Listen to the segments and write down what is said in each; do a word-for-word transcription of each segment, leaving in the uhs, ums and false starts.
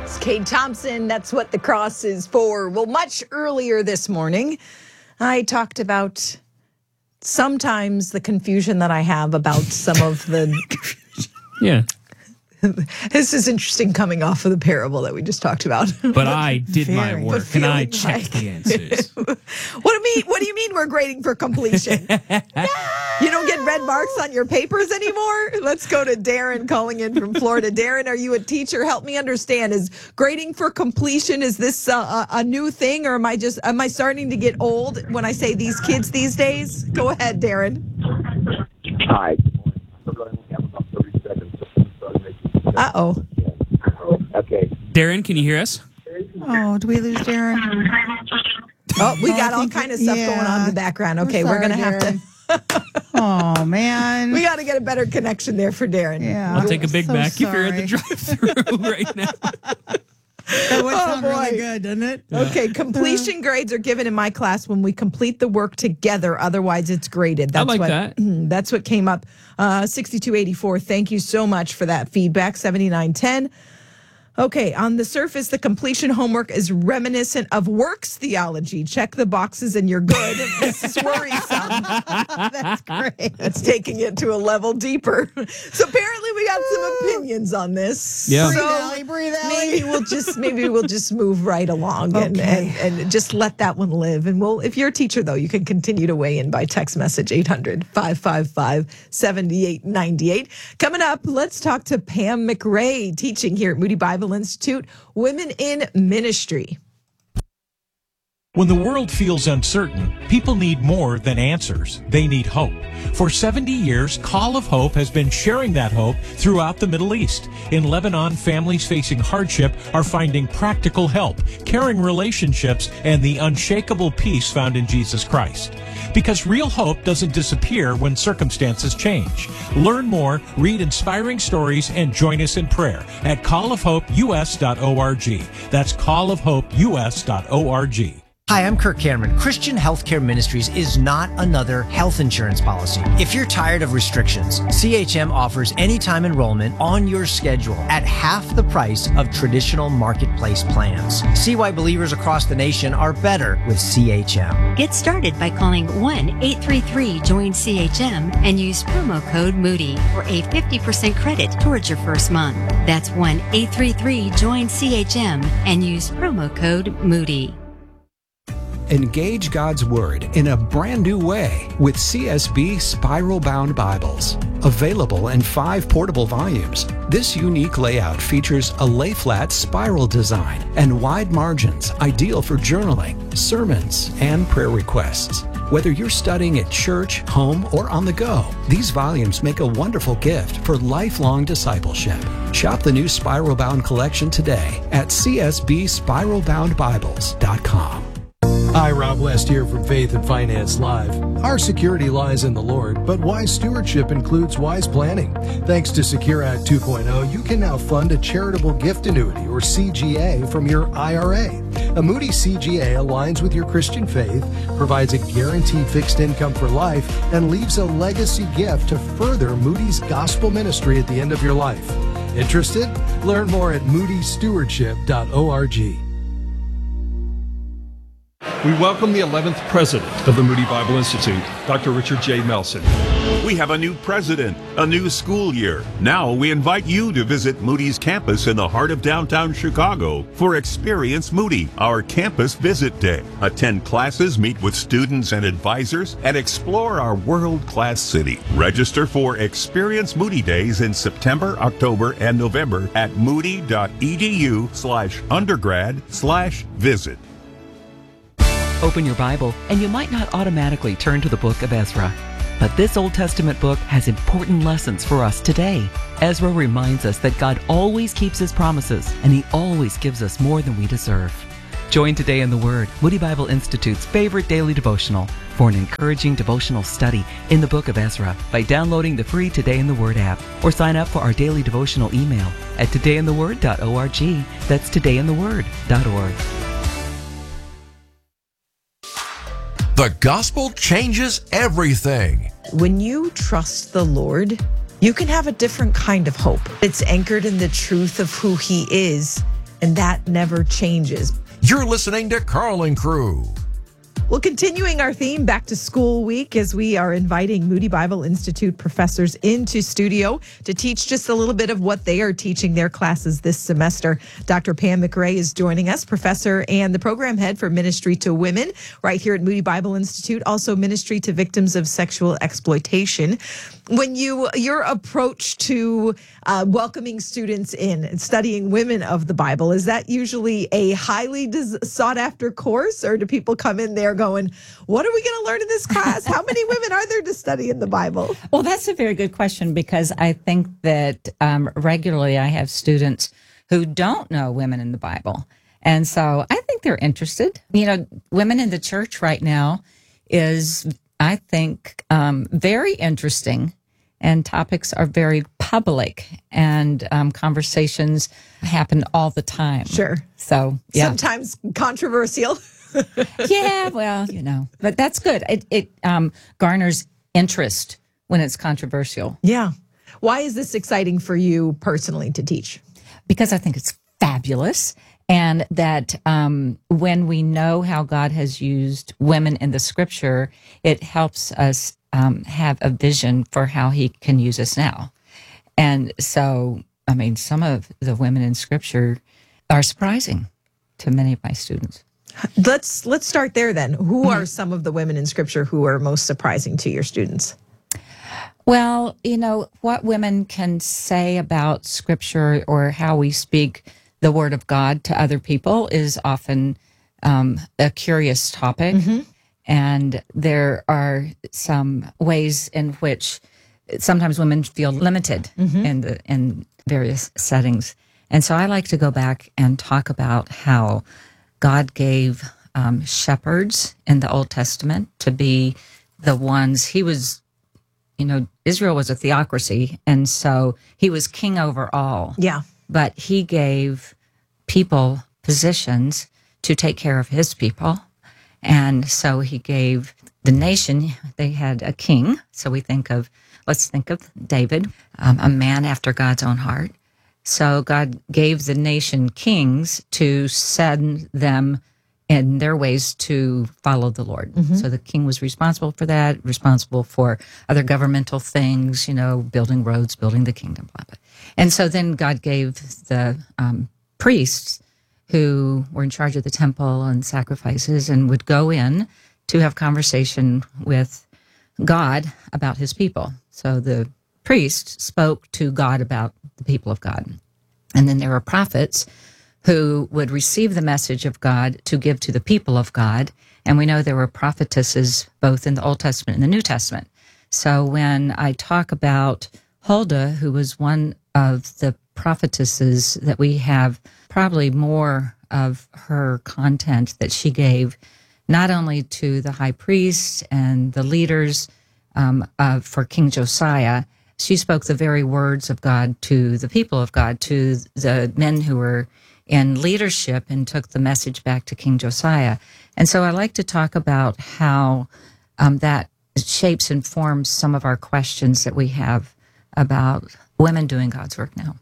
It's Kate Thompson. That's what the cross is for. Well, much earlier this morning, I talked about sometimes the confusion that I have about some of the... Yeah. This is interesting coming off of the parable that we just talked about. But I did my Very. work But and I feeling checked like- the answers. What do you mean? What do you mean we're grading for completion? You don't get red marks on your papers anymore? Let's go to Darren calling in from Florida. Darren, are you a teacher? Help me understand. Is grading for completion, is this uh, a, a new thing, or am I just am I starting to get old when I say these kids these days? Go ahead, Darren. Hi. Uh-oh. Okay. Darren, can you hear us? Oh, do we lose Darren? Oh, we Oh, got I all think- kind of stuff yeah. going on in the background. Okay, We're we're, going to sorry, have to... Oh, man. We got to get a better connection there for Darren. Yeah. I'll take a Big So Mac if you're at the sorry. drive-thru right now. That would Oh, sound boy. really good, doesn't it? Okay, completion grades are given in my class when we complete the work together. Otherwise, it's graded. That's like what, that. That's what came up. Uh, sixty-two eighty-four. Thank you so much for that feedback. seventy-nine ten. Okay, on the surface, the completion homework is reminiscent of works theology. Check the boxes and you're good. This is worrisome. That's great. That's taking it to a level deeper. So apparently we got some opinions on this. Yeah. Breathe, So Allie, breathe, Allie. maybe we'll just maybe we'll just move right along and, Okay. and, and just let that one live. And we'll if you're a teacher though, you can continue to weigh in by text message eight hundred, five five five, seven eight nine eight. Coming up, let's talk to Pam McRae, teaching here at Moody Bible Institute, Women in Ministry. When the world feels uncertain, people need more than answers. They need hope. For seventy years, Call of Hope has been sharing that hope throughout the Middle East. In Lebanon, families facing hardship are finding practical help, caring relationships, and the unshakable peace found in Jesus Christ. Because real hope doesn't disappear when circumstances change. Learn more, read inspiring stories, and join us in prayer at call of hope u s dot org. That's call of hope u s dot org. Hi, I'm Kirk Cameron. Christian Healthcare Ministries is not another health insurance policy. If you're tired of restrictions, C H M offers anytime enrollment on your schedule at half the price of traditional marketplace plans. See why believers across the nation are better with C H M. Get started by calling one eight three three join C H M and use promo code Moody for a fifty percent credit towards your first month. That's one eight three three join C H M and use promo code Moody. Engage God's Word in a brand new way with C S B Spiral Bound Bibles. Available in five portable volumes, this unique layout features a lay-flat spiral design and wide margins, ideal for journaling, sermons, and prayer requests. Whether you're studying at church, home, or on the go, these volumes make a wonderful gift for lifelong discipleship. Shop the new Spiral Bound collection today at c s b spiral bound bibles dot com. Hi, Rob West here from Faith and Finance Live. Our security lies in the Lord, but wise stewardship includes wise planning. Thanks to Secure Act two point oh, you can now fund a charitable gift annuity, or C G A, from your I R A. A Moody C G A aligns with your Christian faith, provides a guaranteed fixed income for life, and leaves a legacy gift to further Moody's gospel ministry at the end of your life. Interested? Learn more at moody stewardship dot org. We welcome the eleventh president of the Moody Bible Institute, Doctor Richard J. Melson. We have a new president, a new school year. Now we invite you to visit Moody's campus in the heart of downtown Chicago for Experience Moody, our campus visit day. Attend classes, meet with students and advisors, and explore our world-class city. Register for Experience Moody Days in September, October, and November at moody.edu slash undergrad slash visit. Open your Bible, and you might not automatically turn to the book of Ezra. But this Old Testament book has important lessons for us today. Ezra reminds us that God always keeps His promises, and He always gives us more than we deserve. Join Today in the Word, Moody Bible Institute's favorite daily devotional, for an encouraging devotional study in the book of Ezra by downloading the free Today in the Word app, or sign up for our daily devotional email at today in the word dot org. That's today in the word dot org. The gospel changes everything. When you trust the Lord, you can have a different kind of hope. It's anchored in the truth of who He is and that never changes. You're listening to Carl and Crew. Well, continuing our theme, back to school week, as we are inviting Moody Bible Institute professors into studio to teach just a little bit of what they are teaching their classes this semester. Doctor Pam McRae is joining us, professor and the program head for Ministry to Women right here at Moody Bible Institute, also Ministry to Victims of Sexual Exploitation. When you, your approach to uh, welcoming students in and studying women of the Bible, is that usually a highly des- sought after course, or do people come in there going, what are we going to learn in this class? How many women are there to study in the Bible? Well, that's a very good question, because I think that um, regularly I have students who don't know women in the Bible. And so I think they're interested. You know, women in the church right now is, I think, um, very interesting, and topics are very public, and um, conversations happen all the time. Sure. So, yeah. Sometimes controversial. Yeah, well, you know, but that's good. It, it um, garners interest when it's controversial. Yeah. Why is this exciting for you personally to teach? Because I think it's fabulous. And that um, when we know how God has used women in the scripture, it helps us um, have a vision for how he can use us now. And so, I mean, some of the women in scripture are surprising to many of my students. Let's let's start there then. Who mm-hmm. are some of the women in scripture who are most surprising to your students? Well, you know, what women can say about scripture or how we speak the word of God to other people is often um, a curious topic. Mm-hmm. And there are some ways in which sometimes women feel limited mm-hmm. in the, in various settings. And so I like to go back and talk about how God gave um, shepherds in the Old Testament to be the ones. He was, you know, Israel was a theocracy, and so he was king over all. Yeah. But he gave people positions to take care of his people. And so he gave the nation, they had a king. So we think of, let's think of David, um, a man after God's own heart. So God gave the nation kings to send them in their ways to follow the Lord. Mm-hmm. So the king was responsible for that, responsible for other governmental things, you know, building roads, building the kingdom, blah, blah. And so then God gave the um, priests who were in charge of the temple and sacrifices and would go in to have conversation with God about his people. So the priest spoke to God about the people of God. And then there were prophets who would receive the message of God to give to the people of God. And we know there were prophetesses both in the Old Testament and the New Testament. So when I talk about Huldah, who was one of the prophetesses that we have probably more of her content that she gave, not only to the high priest and the leaders um, uh, for King Josiah, she spoke the very words of God to the people of God, to the men who were in leadership, and took the message back to King Josiah. And so I like to talk about how um, that shapes and forms some of our questions that we have about women doing God's work now.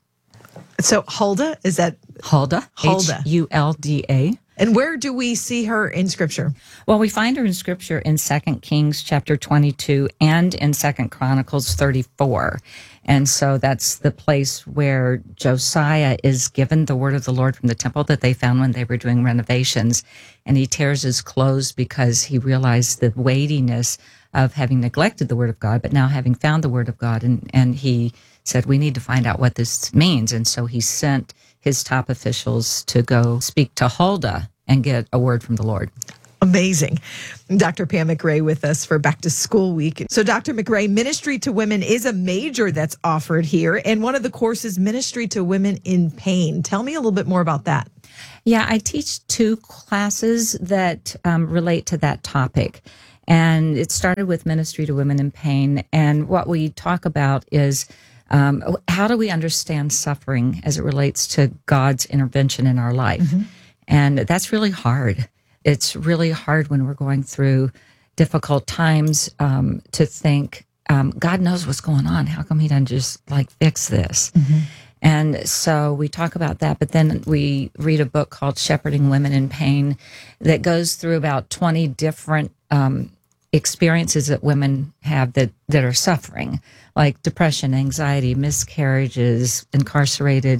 So Huldah, is that? Huldah. Huldah. H U L D A. And where do we see her in Scripture? Well, we find her in Scripture in Second Kings chapter twenty-two and in Second Chronicles thirty-four. And so that's the place where Josiah is given the word of the Lord from the temple that they found when they were doing renovations. And he tears his clothes because he realized the weightiness of having neglected the word of God, but now having found the word of God. And, and he said, we need to find out what this means. And so he sent his top officials to go speak to Huldah and get a word from the Lord. Amazing. Doctor Pam McRae with us for Back to School Week. So Doctor McRae, Ministry to Women is a major that's offered here. And one of the courses, Ministry to Women in Pain. Tell me a little bit more about that. Yeah, I teach two classes that um, relate to that topic. And it started with Ministry to Women in Pain. And what we talk about is um, how do we understand suffering as it relates to God's intervention in our life? Mm-hmm. And that's really hard. It's really hard when we're going through difficult times um, to think, um, God knows what's going on. How come he doesn't just like fix this? Mm-hmm. And so we talk about that, but then we read a book called Shepherding Women in Pain that goes through about twenty different um, experiences that women have that, that are suffering, like depression, anxiety, miscarriages, incarcerated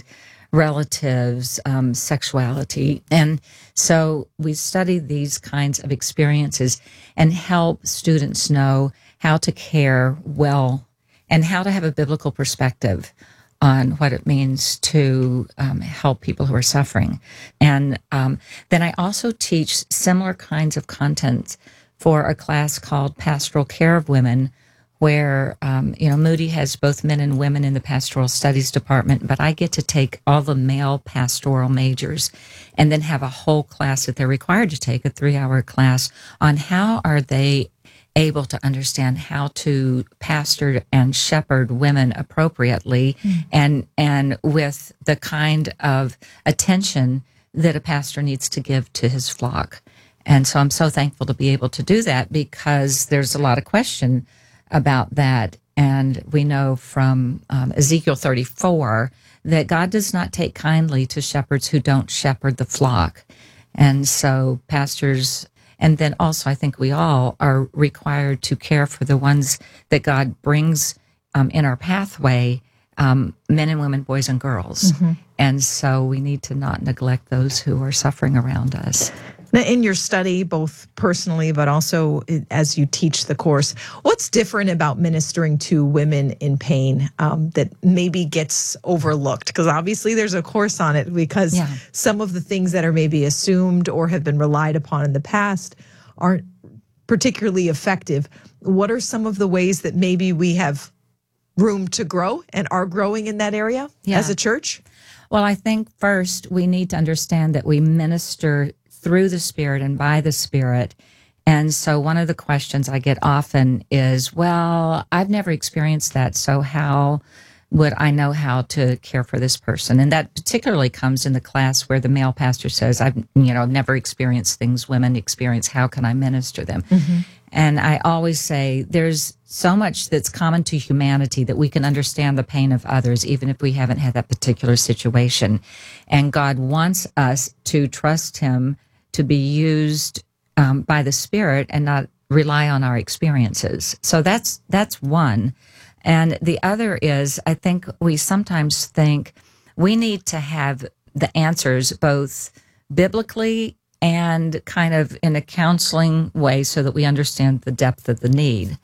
relatives, um, sexuality. And so we study these kinds of experiences and help students know how to care well and how to have a biblical perspective on what it means to um, help people who are suffering. And um, then I also teach similar kinds of content for a class called Pastoral Care of Women, where, um, you know, Moody has both men and women in the pastoral studies department, but I get to take all the male pastoral majors and then have a whole class that they're required to take, a three-hour class on how are they able to understand how to pastor and shepherd women appropriately mm. and and with the kind of attention that a pastor needs to give to his flock. And so I'm so thankful to be able to do that, because there's a lot of question about that. And we know from um, Ezekiel thirty-four that God does not take kindly to shepherds who don't shepherd the flock. And so pastors, and then also I think we all are required to care for the ones that God brings um, in our pathway, um, men and women, boys and girls. Mm-hmm. And so we need to not neglect those who are suffering around us. Now, in your study, both personally, but also as you teach the course, what's different about ministering to women in pain um, that maybe gets overlooked? Because obviously there's a course on it, because yeah. some of the things that are maybe assumed or have been relied upon in the past aren't particularly effective. What are some of the ways that maybe we have room to grow and are growing in that area yeah. as a church? Well, I think first we need to understand that we minister through the Spirit and by the Spirit. And so one of the questions I get often is, well, I've never experienced that, so how would I know how to care for this person? And that particularly comes in the class where the male pastor says, I've you know never experienced things women experience. How can I minister them? Mm-hmm. And I always say there's so much that's common to humanity that we can understand the pain of others, even if we haven't had that particular situation. And God wants us to trust Him to be used um, by the Spirit and not rely on our experiences. So that's that's one. And the other is, I think we sometimes think we need to have the answers both biblically and kind of in a counseling way so that we understand the depth of the need.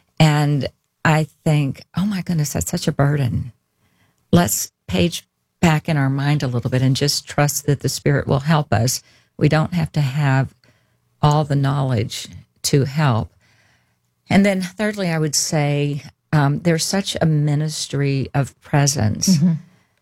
And I think, oh my goodness, that's such a burden. Let's page back in our mind a little bit and just trust that the Spirit will help us. We don't have to have all the knowledge to help. And then thirdly, I would say um, there's such a ministry of presence. Mm-hmm.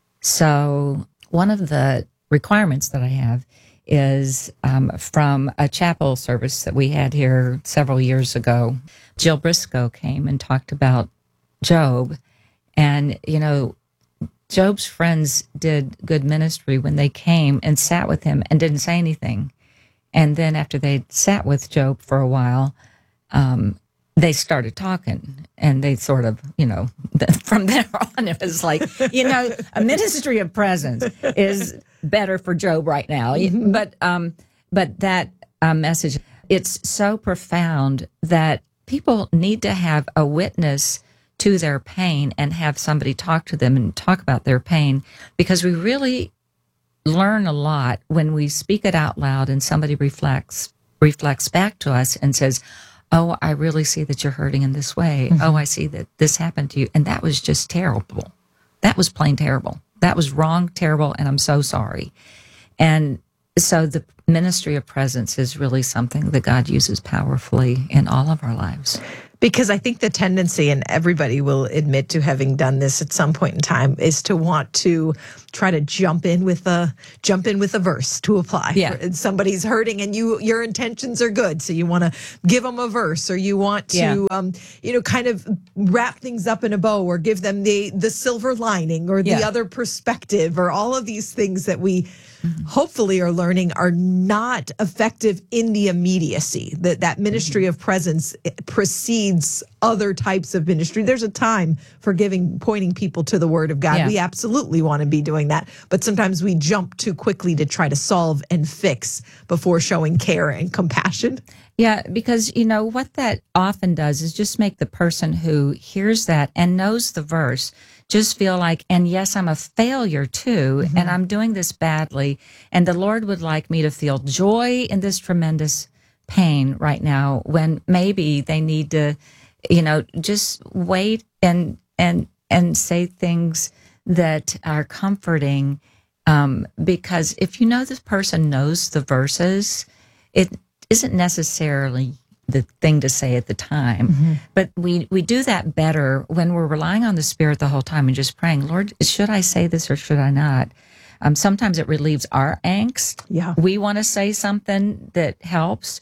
So one of the requirements that I have is um, from a chapel service that we had here several years ago. Jill Briscoe came and talked about Job. And, you know, Job's friends did good ministry when they came and sat with him and didn't say anything. And then after they sat with Job for a while, um, they started talking, and they sort of, you know, from there on, it was like, you know, a ministry of presence is better for Job right now. Mm-hmm. But, um, but that uh, message, it's so profound that people need to have a witness to their pain and have somebody talk to them and talk about their pain, because we really learn a lot when we speak it out loud and somebody reflects reflects back to us and says, oh, I really see that you're hurting in this way. Mm-hmm. Oh, I see that this happened to you. And that was just terrible. That was plain terrible. That was wrong, terrible, and I'm so sorry. And so the ministry of presence is really something that God uses powerfully in all of our lives. Because I think the tendency, and everybody will admit to having done this at some point in time, is to want to try to jump in with a jump in with a verse to apply. Yeah. And somebody's hurting, and you your intentions are good, so you want to give them a verse, or you want to, yeah. um, you know, kind of wrap things up in a bow, or give them the the silver lining, or the yeah. other perspective, or all of these things that we hopefully are learning are not effective in the immediacy. That that ministry of presence precedes other types of ministry. There's a time for giving, pointing people to the Word of God. Yeah. We absolutely want to be doing that. But sometimes we jump too quickly to try to solve and fix before showing care and compassion. Yeah, because, you know, what that often does is just make the person who hears that and knows the verse just feel like, and yes, I'm a failure too, Mm-hmm. and I'm doing this badly, and the Lord would like me to feel joy in this tremendous pain right now, when maybe they need to, you know, just wait and and and say things that are comforting, um, because if you know this person knows the verses, it isn't necessarily the thing to say at the time, Mm-hmm. but we we do that better when we're relying on the Spirit the whole time and just praying, Lord, should I say this or should I not? Um, sometimes it relieves our angst. Yeah, we want to say something that helps,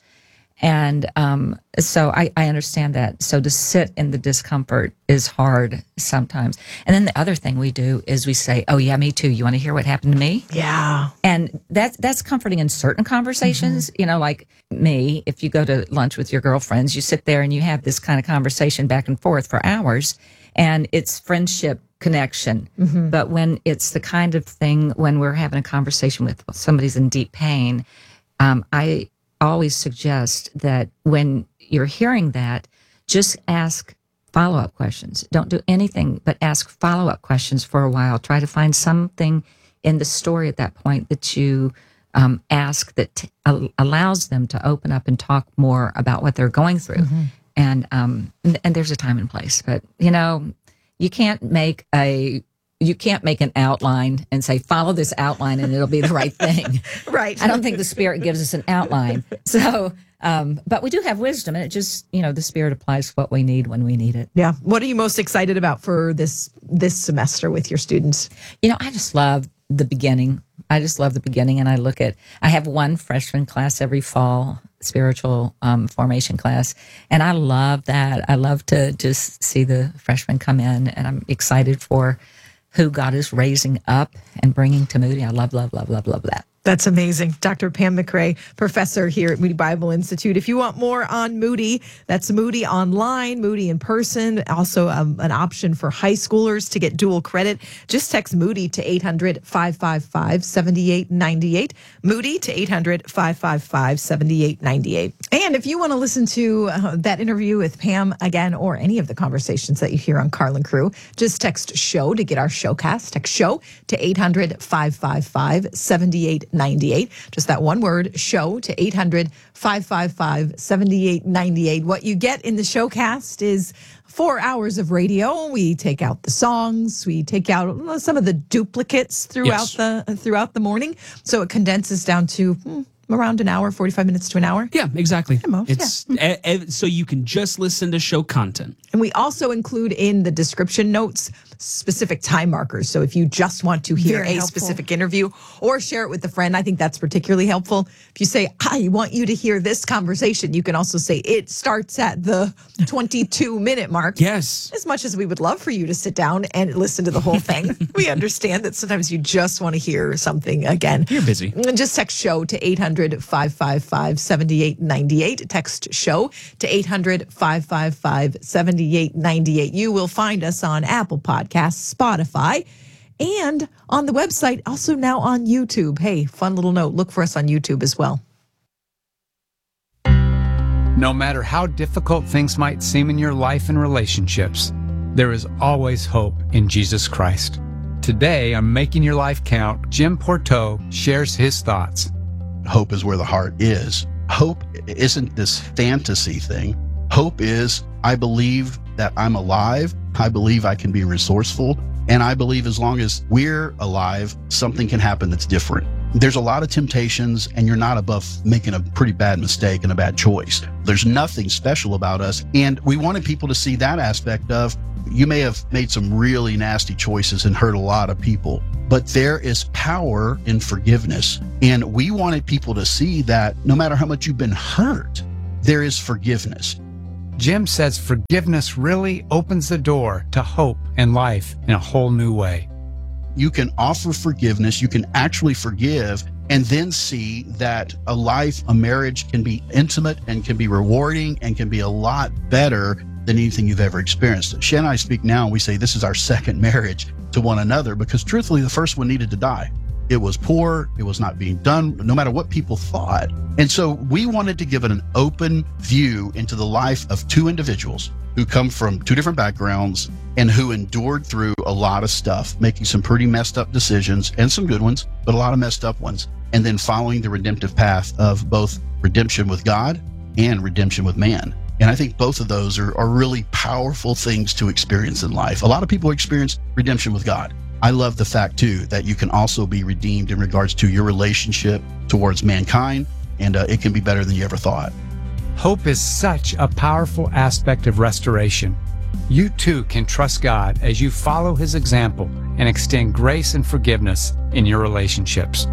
and um, so I, I understand that. So to sit in the discomfort is hard sometimes. And then the other thing we do is we say, "Oh yeah, me too. You want to hear what happened to me?" Yeah, and that's that's comforting in certain conversations. Mm-hmm. You know, like me, if you go to lunch with your girlfriends, you sit there and you have this kind of conversation back and forth for hours, and it's friendship connection. Mm-hmm. But when it's the kind of thing when we're having a conversation with somebody's in deep pain, um, I always suggest that when you're hearing that, just ask follow-up questions. Don't do anything but ask follow-up questions for a while. Try to find something in the story at that point that you um, ask that t- al- allows them to open up and talk more about what they're going through. Mm-hmm. And, um, and and there's a time and place, but you know, you can't make a you can't make an outline and say follow this outline and it'll be the right thing. Right. I don't think the Spirit gives us an outline. So, um, but we do have wisdom, and it just, you know, the Spirit applies what we need when we need it. Yeah. What are you most excited about for this this semester with your students? You know, I just love the beginning. I just love the beginning, and I look at, I have one freshman class every fall, spiritual um, formation class, and I love that. I love to just see the freshmen come in, and I'm excited for who God is raising up and bringing to Moody. I love, love, love, love, love that. That's amazing. Doctor Pam McRae, professor here at Moody Bible Institute. If you want more on Moody, that's Moody online, Moody in person, also um, an option for high schoolers to get dual credit. Just text Moody to eight hundred, five five five, seven eight nine eight, Moody to eight hundred, five five five, seven eight nine eight. And if you want to listen to uh, that interview with Pam again, or any of the conversations that you hear on Carl and Crew, just text SHOW to get our showcast. Text SHOW to eight hundred, five five five, seven eight nine eight. Just that one word, SHOW, to eight hundred, five five five, seven eight nine eight. What you get in the showcast is four hours of radio. We take out the songs. We take out some of the duplicates throughout Yes. the throughout the morning. So it condenses down to hmm, around an hour, forty-five minutes to an hour. Yeah, exactly. most, It's eh, eh, so you can just listen to show content. And we also include in the description notes specific time markers. So if you just want to hear Very a helpful. specific interview or share it with a friend, I think that's particularly helpful. If you say, I want you to hear this conversation, you can also say it starts at the twenty-two minute mark. Yes. As much as we would love for you to sit down and listen to the whole thing, we understand that sometimes you just want to hear something again. You're busy. And just text SHOW to eight hundred, five five five, seven eight nine eight. Text SHOW to eight hundred, five five five, seven eight nine eight. You will find us on Apple Podcasts, Spotify, and on the website, also now on YouTube. Hey, fun little note, look for us on YouTube as well. No matter how difficult things might seem in your life and relationships, there is always hope in Jesus Christ. Today on Making Your Life Count, Jim Porteau shares his thoughts. Hope is where the heart is. Hope isn't this fantasy thing. Hope is, I believe that I'm alive. I believe I can be resourceful. And I believe as long as we're alive, something can happen that's different. There's a lot of temptations, and you're not above making a pretty bad mistake and a bad choice. There's nothing special about us. And we wanted people to see that aspect of, you may have made some really nasty choices and hurt a lot of people, but there is power in forgiveness. And we wanted people to see that no matter how much you've been hurt, there is forgiveness. Jim says forgiveness really opens the door to hope and life in a whole new way. You can offer forgiveness. You can actually forgive and then see that a life, a marriage can be intimate and can be rewarding and can be a lot better than anything you've ever experienced. Shan and I speak now and we say this is our second marriage to one another because truthfully, the first one needed to die. It was poor. It was not being done, no matter what people thought. And so we wanted to give it an open view into the life of two individuals who come from two different backgrounds and who endured through a lot of stuff, making some pretty messed up decisions and some good ones, but a lot of messed up ones. And then following the redemptive path of both redemption with God and redemption with man. And I think both of those are, are really powerful things to experience in life. A lot of people experience redemption with God. I love the fact, too, that you can also be redeemed in regards to your relationship towards mankind, and uh, it can be better than you ever thought. Hope is such a powerful aspect of restoration. You too can trust God as you follow his example and extend grace and forgiveness in your relationships.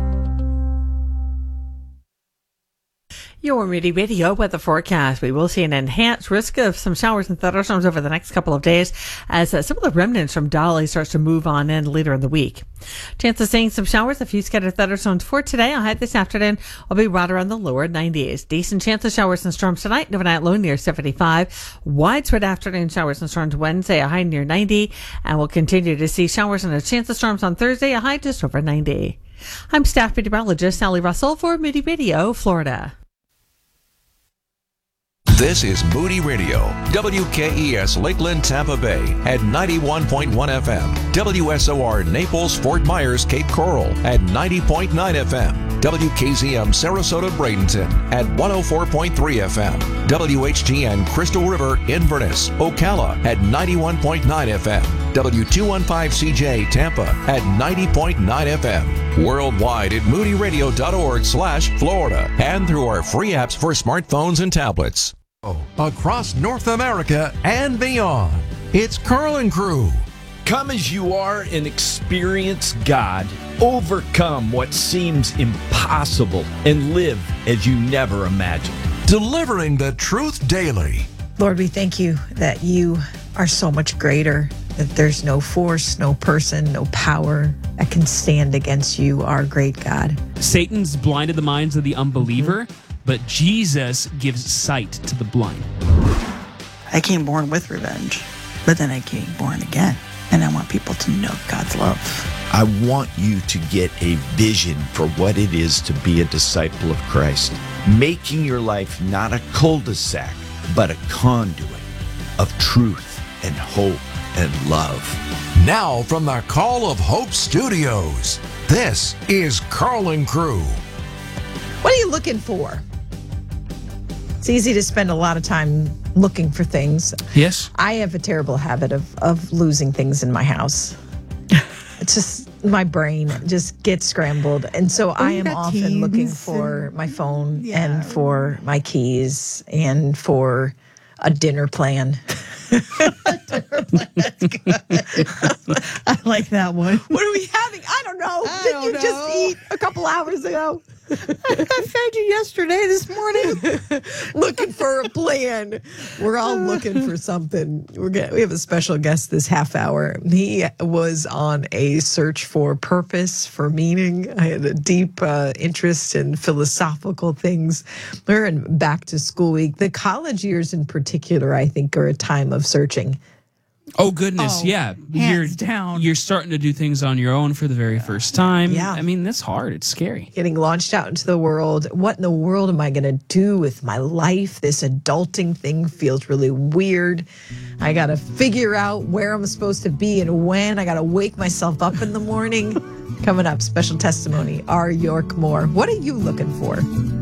Your Moody Radio weather forecast. We will see an enhanced risk of some showers and thunderstorms over the next couple of days as uh, some of the remnants from Dolly starts to move on in later in the week. Chance of seeing some showers, a few scattered thunderstorms for today. I'll head this afternoon. I'll be right around the lower nineties. Decent chance of showers and storms tonight. Overnight low near seventy-five. Widespread afternoon showers and storms Wednesday, a high near ninety. And we'll continue to see showers and a chance of storms on Thursday, a high just over ninety. I'm staff meteorologist Sally Russell for Moody Radio, Florida. This is Moody Radio, W K E S Lakeland, Tampa Bay at ninety-one point one F M, W S O R Naples, Fort Myers, Cape Coral at ninety point nine F M, W K Z M Sarasota, Bradenton at one oh four point three F M, W H G N Crystal River, Inverness, Ocala at ninety-one point nine F M, W two fifteen C J Tampa at ninety point nine F M, worldwide at moody radio dot org slash Florida, and through our free apps for smartphones and tablets. Across North America and beyond, it's Carl and Crew. Come as you are and experience God. Overcome what seems impossible and live as you never imagined. Delivering the truth daily. Lord, we thank you that you are so much greater, that there's no force, no person, no power that can stand against you, our great God. Satan's blinded the minds of the unbeliever, mm-hmm. but Jesus gives sight to the blind. I came born with revenge, but then I came born again, and I want people to know God's love. I want you to get a vision for what it is to be a disciple of Christ, making your life not a cul-de-sac, but a conduit of truth and hope and love. Now from the Call of Hope Studios, this is Carl and Crew. What are you looking for? It's easy to spend a lot of time looking for things. Yes. I have a terrible habit of, of losing things in my house. It's just my brain just gets scrambled. And so oh, I am often looking for my phone yeah. and for my keys and for a dinner plan. A dinner plan, that's good. I like that one. What are we having? I don't know. I Did don't you know. just eat a couple hours ago? I fed you yesterday, this morning. Looking for a plan. We're all looking for something. We're gonna, we have a special guest this half hour. He was on a search for purpose, for meaning. I had a deep uh, interest in philosophical things. We're in back to school week. The college years in particular, I think, are a time of searching. Oh, goodness, oh, yeah. Hands you're, down. You're starting to do things on your own for the very first time. Yeah. I mean, that's hard. It's scary. Getting launched out into the world. What in the world am I going to do with my life? This adulting thing feels really weird. I got to figure out where I'm supposed to be and when. I got to wake myself up in the morning. Coming up, special testimony, R. York Moore. What are you looking for?